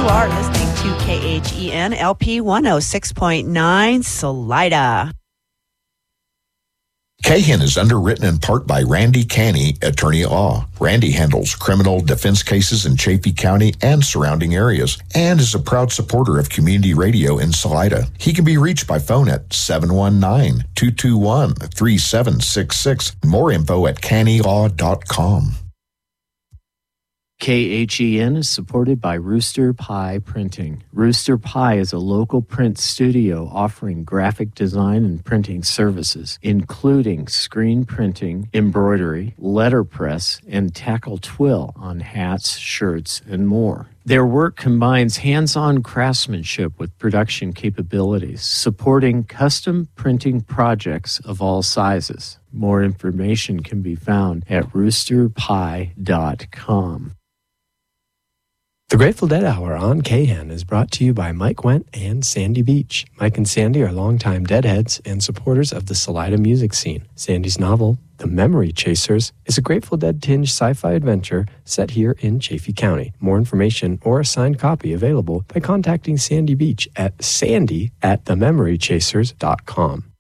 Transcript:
are listening to KHEN LP 106.9 Salida. KHEN is underwritten in part by Randy Canny, attorney at law. Randy handles criminal defense cases in Chaffee County and surrounding areas, and is a proud supporter of community radio in Salida. He can be reached by phone at 719-221-3766. More info at cannylaw.com. KHEN is supported by Rooster Pie Printing. Rooster Pie is a local print studio offering graphic design and printing services, including screen printing, embroidery, letterpress, and tackle twill on hats, shirts, and more. Their work combines hands-on craftsmanship with production capabilities, supporting custom printing projects of all sizes. More information can be found at roosterpie.com. The Grateful Dead Hour on KHEN is brought to you by Mike Wendt and Sandy Beach. Mike and Sandy are longtime Deadheads and supporters of the Salida music scene. Sandy's novel, The Memory Chasers, is a Grateful Dead-tinged sci-fi adventure set here in Chaffee County. More information or a signed copy available by contacting Sandy Beach at sandy@thememorychasers.com.